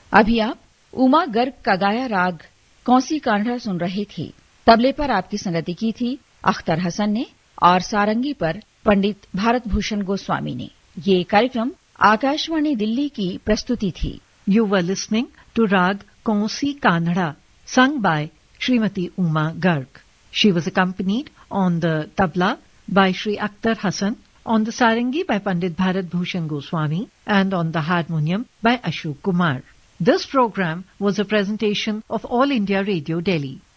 अभी आप उमा गर्ग का गाया राग कौसी कान्हड़ा सुन रहे थे। तबले पर आपकी संगति की थी अख्तर हसन ने और सारंगी पर पंडित भारत भूषण गोस्वामी ने। ये कार्यक्रम आकाशवाणी दिल्ली की प्रस्तुति थी। You were listening to Rag Konsi Kanhada, sung by Srimati Uma Garg. She was accompanied on the tabla by Shri Akhtar Hassan, on the sarangi by Pandit Bharat Bhushan Goswami, and on the harmonium by Ashok Kumar. This program was a presentation of All India Radio Delhi.